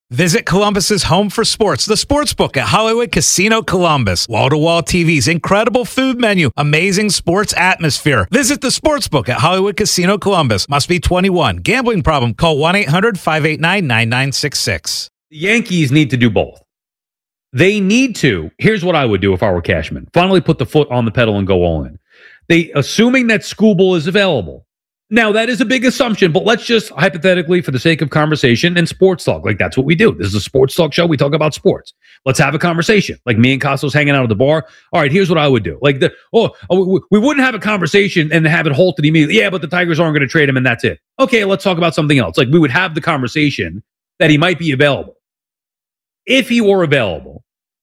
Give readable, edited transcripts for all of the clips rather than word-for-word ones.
Visit Columbus's home for sports, the Sportsbook at Hollywood Casino Columbus. Wall-to-wall TVs, incredible food menu, amazing sports atmosphere. Visit the Sportsbook at Hollywood Casino Columbus. Must be 21. Gambling problem? Call 1-800-589-9966. The Yankees need to do both. They need to. Here's what I would do if I were Cashman. Finally put the foot on the pedal and go all in. Assuming that Skubal is available. Now, that is a big assumption, but let's just hypothetically, for the sake of conversation and sports talk, like that's what we do. This is a sports talk show. We talk about sports. Let's have a conversation. Like me and Costos hanging out at the bar. All right, here's what I would do. We wouldn't have a conversation and have it halted immediately. Yeah, but the Tigers aren't going to trade him and that's it. Okay, let's talk about something else. Like we would have the conversation that he might be available. If he were available,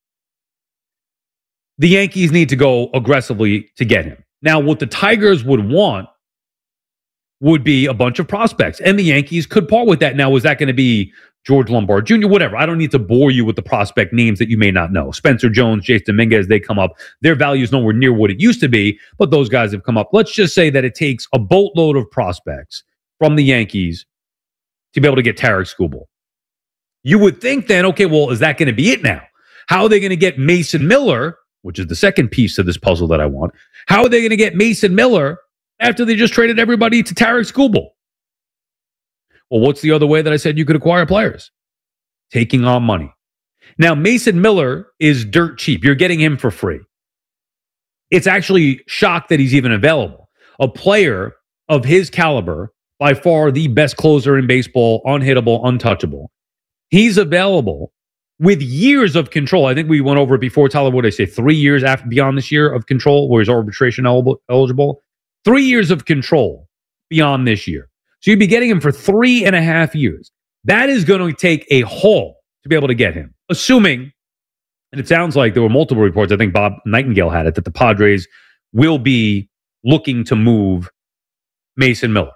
the Yankees need to go aggressively to get him. Now, what the Tigers would want would be a bunch of prospects, and the Yankees could part with that. Now, is that going to be George Lombard Jr., whatever? I don't need to bore you with the prospect names that you may not know. Spencer Jones, Jason Dominguez, they come up. Their value is nowhere near what it used to be, but those guys have come up. Let's just say that it takes a boatload of prospects from the Yankees to be able to get Tarik Skubal. You would think then, okay, well, is that going to be it now? How are they going to get Mason Miller, which is the second piece of this puzzle that I want? How are they going to get Mason Miller after they just traded everybody to Tarik Skubal? Well, what's the other way that I said you could acquire players? Taking on money. Now, Mason Miller is dirt cheap. You're getting him for free. It's actually shocked that he's even available. A player of his caliber, by far the best closer in baseball, unhittable, untouchable. He's available with years of control. I think we went over it before, Tyler. What did I say? 3 years after beyond this year of control, where he's arbitration eligible. 3 years of control beyond this year. So you'd be getting him for 3.5 years. That is going to take a haul to be able to get him. Assuming, and it sounds like there were multiple reports, I think Bob Nightingale had it, that the Padres will be looking to move Mason Miller.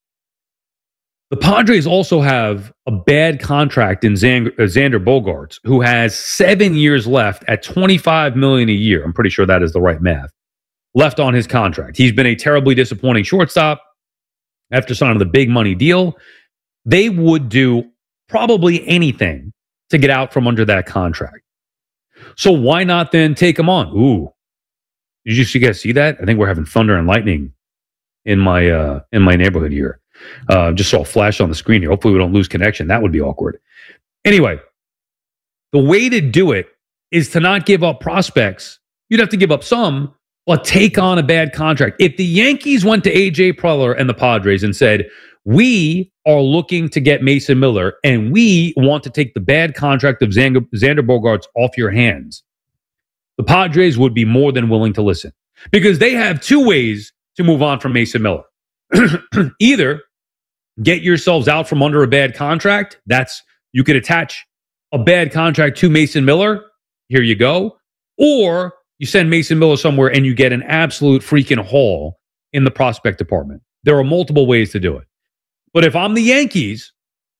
The Padres also have a bad contract in Xander Bogaerts, who has 7 years left at $25 million a year. I'm pretty sure that is the right math. Left on his contract. He's been a terribly disappointing shortstop after signing the big money deal. They would do probably anything to get out from under that contract. So why not then take him on? Ooh, did you guys see that? I think we're having thunder and lightning in my neighborhood here. Just saw a flash on the screen here. Hopefully we don't lose connection. That would be awkward. Anyway, the way to do it is to not give up prospects. You'd have to give up some, but take on a bad contract. If the Yankees went to A.J. Preller and the Padres and said, we are looking to get Mason Miller and we want to take the bad contract of Xander Bogaerts off your hands, the Padres would be more than willing to listen, because they have two ways to move on from Mason Miller. Either get yourselves out from under a bad contract. You could attach a bad contract to Mason Miller. Here you go. Or you send Mason Miller somewhere and you get an absolute freaking haul in the prospect department. There are multiple ways to do it. But if I'm the Yankees,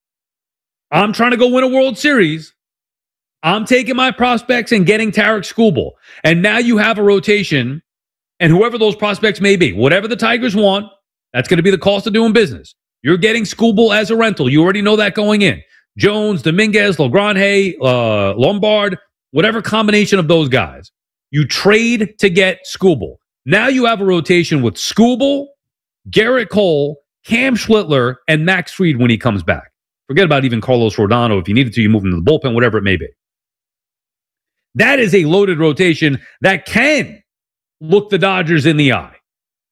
I'm trying to go win a World Series. I'm taking my prospects and getting Tarik Skubal. And now you have a rotation, and whoever those prospects may be, whatever the Tigers want, that's going to be the cost of doing business. You're getting Skubal as a rental. You already know that going in. Jones, Dominguez, LeGrand, Lombard, whatever combination of those guys. You trade to get Skubal. Now you have a rotation with Skubal, Garrett Cole, Cam Schlittler, and Max Fried when he comes back. Forget about even Carlos Rodano. If you needed to, you move him to the bullpen, whatever it may be. That is a loaded rotation that can look the Dodgers in the eye.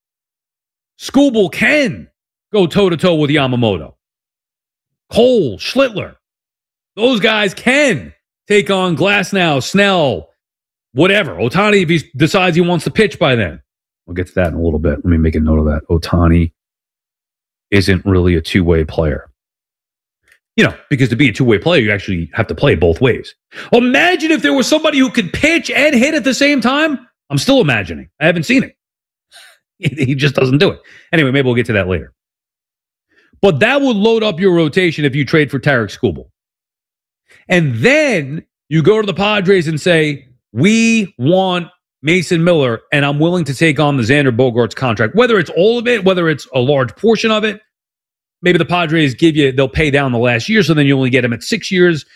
Skubal can go toe-to-toe with Yamamoto. Cole, Schlittler. Those guys can take on Glasnow, Snell, whatever. Ohtani, if he decides he wants to pitch by then. We'll get to that in a little bit. Let me make a note of that. Ohtani isn't really a two-way player. Because to be a two-way player, you actually have to play both ways. Imagine if there was somebody who could pitch and hit at the same time. I'm still imagining. I haven't seen it. He just doesn't do it. Anyway, maybe we'll get to that later. But that would load up your rotation if you trade for Tarik Skubal. And then you go to the Padres and say, we want Mason Miller, and I'm willing to take on the Xander Bogaerts contract. Whether it's all of it, whether it's a large portion of it, maybe the Padres they'll pay down the last year, so then you only get him at 6 years.